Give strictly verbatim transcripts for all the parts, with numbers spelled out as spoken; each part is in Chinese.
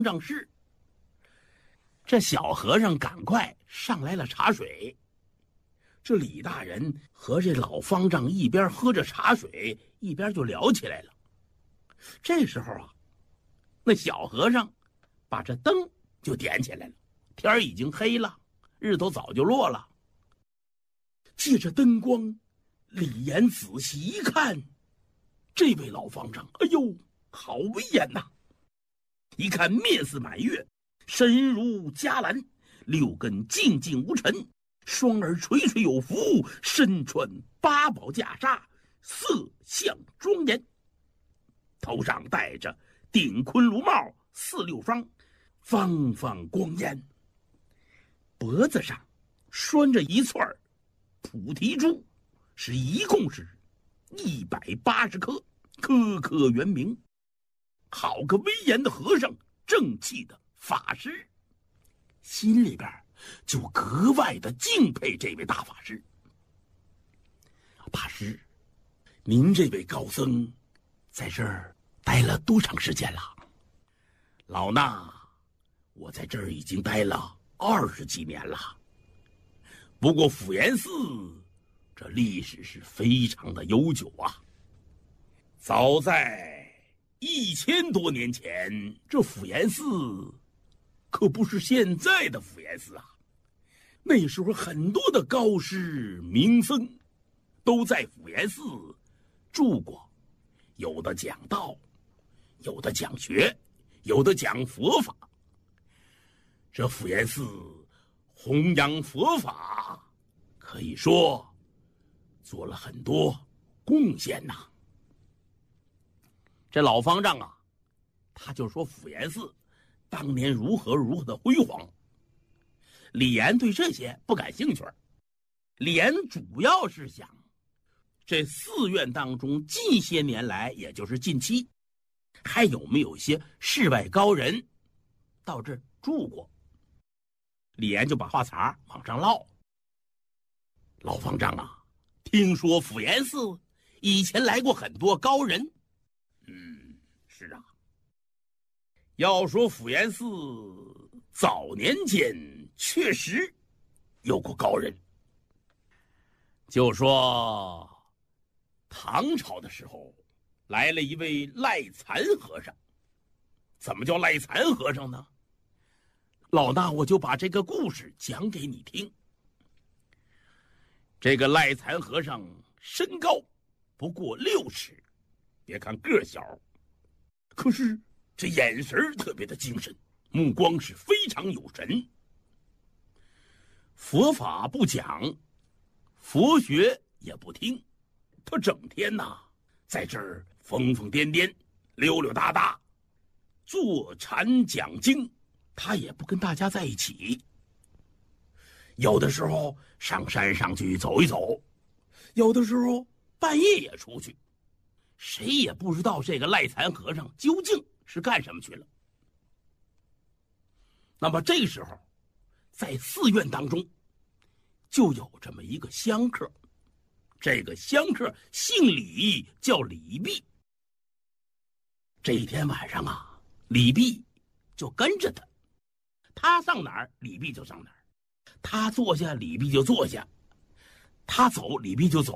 丈室。这小和尚赶快上来了茶水，这李大人和这老方丈一边喝着茶水，一边就聊起来了。这时候啊，那小和尚把这灯就点起来了，天已经黑了，日头早就落了。借着灯光，李岩仔细一看，这位老方丈，哎呦，好威严呐！一看面似满月，身如伽蓝，六根静静无尘，双耳垂垂有福，身穿八宝袈裟，色相庄严。头上戴着顶昆卢帽四六双，方方光艳。脖子上拴着一串菩提珠，是一共是一百八十颗，颗颗圆明。好个威严的和尚，正气的法师，心里边就格外的敬佩这位大法师。法师，您这位高僧在这儿待了多长时间了？老衲，我在这儿已经待了二十几年了。不过普贤寺这历史是非常的悠久啊。早在一千多年前，这普贤寺可不是现在的普贤寺啊。那时候很多的高师名僧都在普贤寺住过，有的讲道，有的讲学，有的讲佛法。这普贤寺弘扬佛法，可以说做了很多贡献呐。这老方丈啊，他就说普贤寺当年如何如何的辉煌。李岩对这些不感兴趣，李岩主要是想这寺院当中近些年来，也就是近期，还有没有些世外高人到这儿住过。李岩就把话茬往上唠。老方丈啊，听说普贤寺以前来过很多高人。嗯，是啊。要说普贤寺早年间确实有过高人，就说唐朝的时候来了一位赖残和尚。怎么叫赖残和尚呢？老大我就把这个故事讲给你听。这个赖残和尚身高不过六尺，别看个小，可是这眼神特别的精神，目光是非常有神。佛法不讲，佛学也不听，他整天呐在这儿疯疯癫癫，溜溜达达，坐禅讲经，他也不跟大家在一起。有的时候上山上去走一走，有的时候半夜也出去，谁也不知道这个赖残和尚究竟是干什么去了。那么这时候在寺院当中就有这么一个香客，这个香客姓李，叫李泌。这一天晚上啊，李泌就跟着他，他上哪儿李泌就上哪儿，他坐下李泌就坐下，他走李泌就走。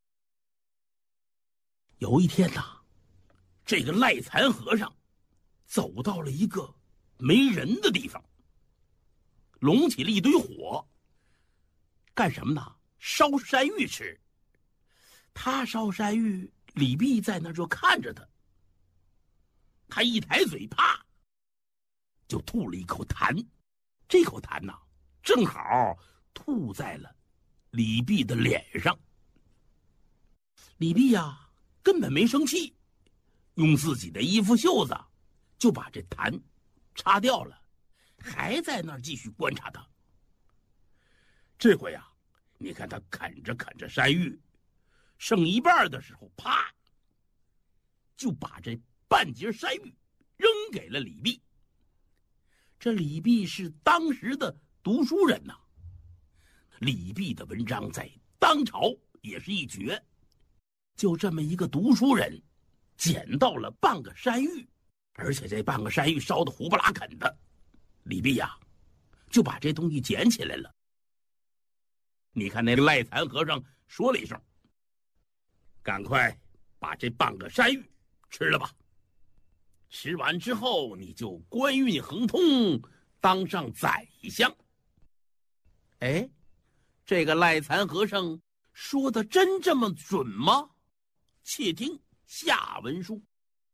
有一天呐，这个赖残和尚走到了一个没人的地方，拢起了一堆火，干什么呢？烧山芋吃。他烧山芋，李泌在那就看着他。他一抬嘴，啪，就吐了一口痰。这口痰呐，正好吐在了李泌的脸上。李泌呀，根本没生气，用自己的衣服袖子就把这痰擦掉了，还在那儿继续观察他。这回啊，你看他啃着啃着山芋，剩一半的时候，啪，就把这半截山芋扔给了李泌。这李泌是当时的读书人呐、啊，李泌的文章在当朝也是一绝。就这么一个读书人，捡到了半个山芋， 而且这半个山芋烧得糊不拉啃的。李泌呀，就把这东西捡起来了。你看那赖残和尚说了一声：“赶快把这半个山芋吃了吧，吃完之后你就官运亨通，当上宰相。”哎，这个赖残和尚说的真这么准吗？且听下文书。